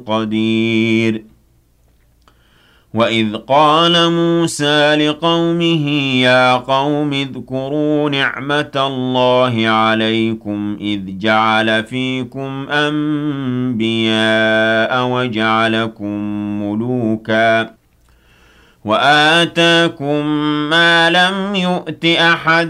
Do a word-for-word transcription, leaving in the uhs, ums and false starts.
قدير وإذ قال موسى لقومه يا قوم اذكروا نعمة الله عليكم إذ جعل فيكم أنبياء وجعلكم ملوكا وآتاكم ما لم يؤت أحد